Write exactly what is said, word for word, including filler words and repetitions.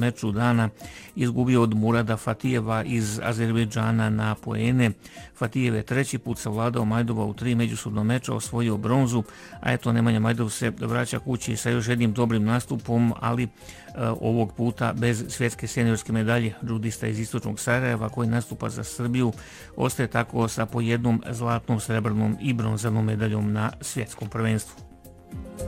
meču dana izgubio od Murada Fatijeva iz Azerbejdžana na poene. Fatijev je treći put savladao Majdova u tri međusobna meča, osvojio bronzu, a eto Nemanja Majdov se vraća kući sa još jednim dobrim nastupom, ali e, ovog puta bez svjetske seniorske medalje. Džudista iz istočnog Sarajeva koji nastupa za Srbiju ostaje tako sa po jednom zlatnom, srebrnom i bronzanom medaljom na svjetskom prvenstvu.